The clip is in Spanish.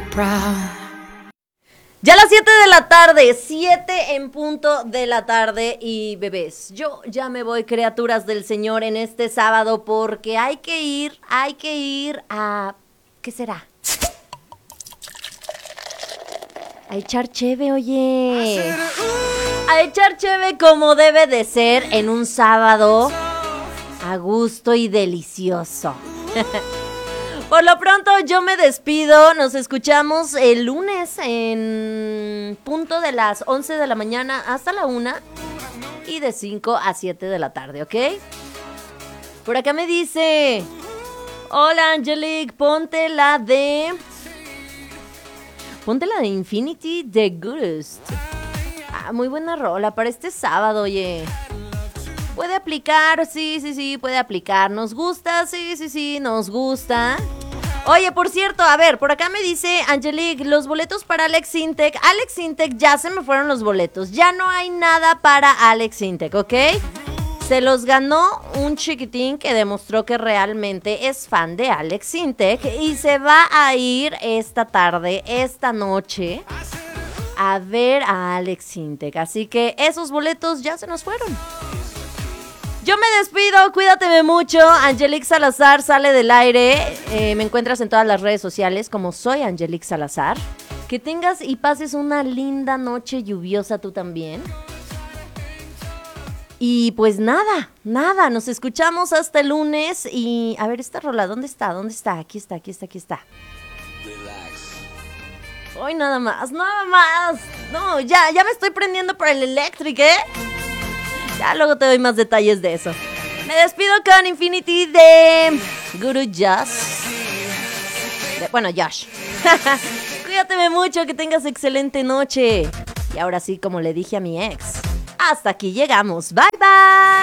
Ya a las 7 de la tarde, 7 en punto de la tarde y bebés, yo ya me voy, criaturas del Señor, en este sábado porque hay que ir a... ¿Qué será? A echar cheve, oye. A echar cheve como debe de ser en un sábado a gusto y delicioso. Por lo pronto yo me despido, nos escuchamos el lunes en punto de las 11 de la mañana hasta la 1 y de 5 a 7 de la tarde, ¿ok? Por acá me dice, hola Angelique, ponte la de Infinity The Ghost. Muy buena rola para este sábado, oye. Puede aplicar, sí, puede aplicar. ¿Nos gusta? Sí, nos gusta. Oye, por cierto, a ver, por acá me dice Angelique, los boletos para Alex Intec. Alex Intec, ya se me fueron los boletos. Ya no hay nada para Alex Intec, ¿ok? Se los ganó un chiquitín que demostró que realmente es fan de Alex Intec y se va a ir esta tarde, esta noche, a ver a Alex Intec. Así que esos boletos ya se nos fueron. Yo me despido, cuídate mucho. Angelique Salazar sale del aire. Me encuentras en todas las redes sociales como soy Angelique Salazar. Que tengas y pases una linda noche lluviosa tú también. Y pues nada, nos escuchamos hasta el lunes. Y a ver, esta rola, ¿dónde está? Aquí está. Hoy nada más. No, ya me estoy prendiendo por el electric, ¿eh? Ya luego te doy más detalles de eso. Me despido con Infinity de Guru Josh. Josh. Cuídate mucho, que tengas excelente noche. Y ahora sí, como le dije a mi ex, hasta aquí llegamos. Bye, bye.